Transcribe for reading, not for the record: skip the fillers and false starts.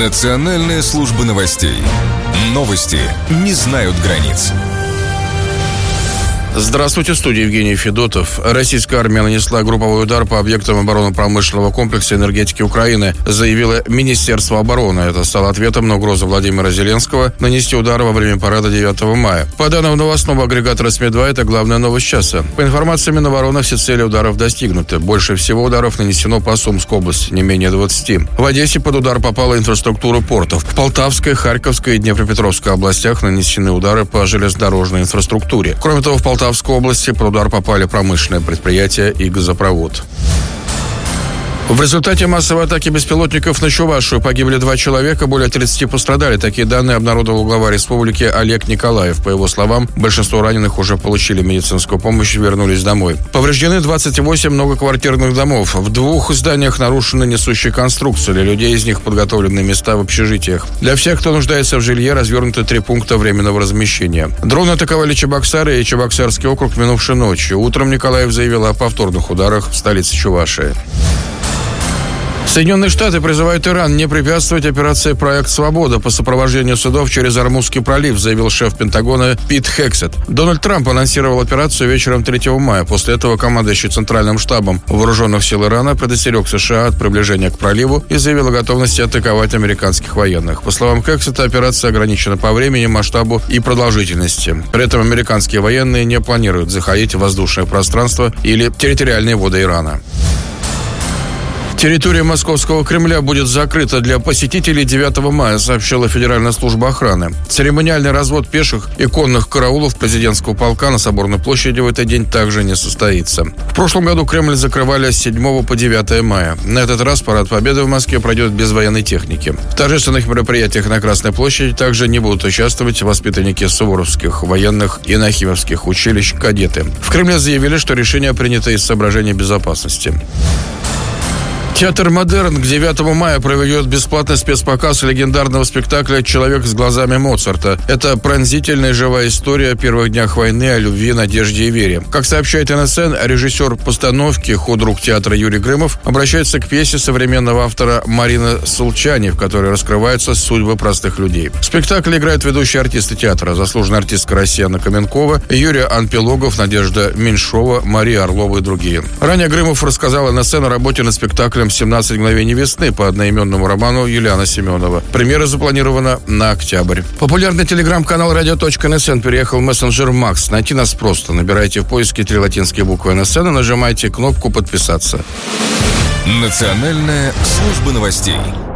Национальная служба новостей. Новости не знают границ. Здравствуйте, в студии Евгений Федотов. Российская армия нанесла групповой удар по объектам оборонно-промышленного комплекса энергетики Украины, заявило Министерство обороны. Это стало ответом на угрозу Владимира Зеленского нанести удар во время парада 9 мая. По данным новостного агрегатора СМИ-2, это главная новость часа. По информации Минобороны, все цели ударов достигнуты. Больше всего ударов нанесено по Сумской области, не менее 20. В Одессе под удар попала инфраструктура портов. В Полтавской, Харьковской и Днепропетровской областях нанесены удары по железнодорожной инфраструктуре. Кроме того, в Полтавской области под удар попали промышленные предприятия и газопровод. В результате массовой атаки беспилотников на Чувашию погибли 2 человека, более 30 пострадали. Такие данные обнародовал глава республики Олег Николаев. По его словам, большинство раненых уже получили медицинскую помощь и вернулись домой. Повреждены 28 многоквартирных домов. В 2 зданиях нарушены несущие конструкции. Для людей из них подготовлены места в общежитиях. Для всех, кто нуждается в жилье, развернуты 3 пункта временного размещения. Дроны атаковали Чебоксары и Чебоксарский округ минувшей ночью. Утром Николаев заявил о повторных ударах в столице Чувашии. Соединенные Штаты призывают Иран не препятствовать операции «Проект Свобода» по сопровождению судов через Ормузский пролив, заявил шеф Пентагона Пит Хексет. Дональд Трамп анонсировал операцию вечером 3 мая. После этого командующий Центральным штабом вооруженных сил Ирана предостерег США от приближения к проливу и заявил о готовности атаковать американских военных. По словам Хексета, операция ограничена по времени, масштабу и продолжительности. При этом американские военные не планируют заходить в воздушное пространство или территориальные воды Ирана. Территория Московского Кремля будет закрыта для посетителей 9 мая, сообщила Федеральная служба охраны. Церемониальный развод пеших и конных караулов президентского полка на Соборной площади в этот день также не состоится. В прошлом году Кремль закрывали с 7 по 9 мая. На этот раз парад Победы в Москве пройдет без военной техники. В торжественных мероприятиях на Красной площади также не будут участвовать воспитанники суворовских, военных и нахимовских училищ, кадеты. В Кремле заявили, что решение принято из соображений безопасности. Театр «Модерн» к 9 мая проведет бесплатный спецпоказ легендарного спектакля «Человек с глазами Моцарта». Это пронзительная живая история о первых днях войны, о любви, надежде и вере. Как сообщает НСН, режиссер постановки, худрук театра Юрий Грымов обращается к пьесе современного автора Марины Сулчани, в которой раскрываются судьбы простых людей. В спектакле играют ведущие артисты театра, заслуженная артистка Россия Анна Каменкова, Юрий Анпилогов, Надежда Меньшова, Мария Орлова и другие. Ранее Грымов рассказал НСН о работе над спектаклем «17 мгновений весны» по одноименному роману Юлиана Семенова. Премьера запланирована на октябрь. Популярный телеграм-канал radio.nsn переехал в мессенджер Макс. Найти нас просто. Набирайте в поиске 3 латинские буквы НСН и нажимайте кнопку «Подписаться». Национальная служба новостей.